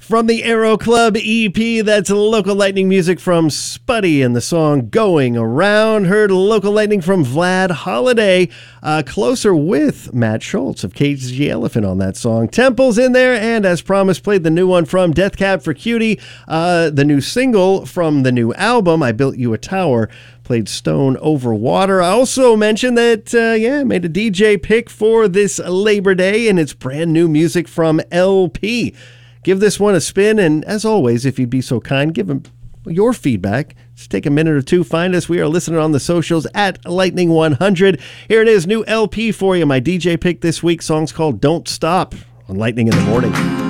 From the Aero Club EP, that's Local Lightning music from Spuddy and the song Going Around. Heard Local Lightning from Vlad Holiday. Closer with Matt Schultz of Cage the Elephant on that song. Temple's in there, and as promised, played the new one from Death Cab for Cutie. The new single from the new album, I Built You a Tower. Played Stone Over Water. I also mentioned that, made a DJ pick for this Labor Day, and it's brand new music from LP. Give this one a spin, and as always, if you'd be so kind, give them your feedback. Just take a minute or two. Find us. We are listening on the socials at Lightning100. Here it is, new LP for you. My DJ pick this week. Song's called Don't Stop on Lightning in the Morning.